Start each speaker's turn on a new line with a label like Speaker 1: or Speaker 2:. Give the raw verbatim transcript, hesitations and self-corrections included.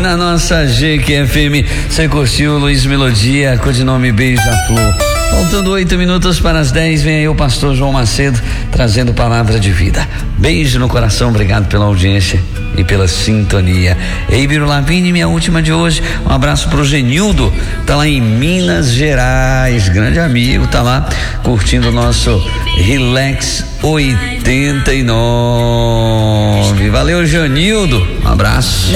Speaker 1: na nossa G Q F M. Você curtiu Luiz Melodia, codinome Beija-Flor. Faltando oito minutos para as dez, vem aí o pastor João Macedo trazendo palavra de vida. Beijo no coração, obrigado pela audiência e pela sintonia. Eibiro Lavigne, minha última de hoje. Um abraço pro Genildo, tá lá em Minas Gerais, grande amigo, tá lá curtindo o nosso Relax oitenta e nove. Valeu, Genildo, um abraço.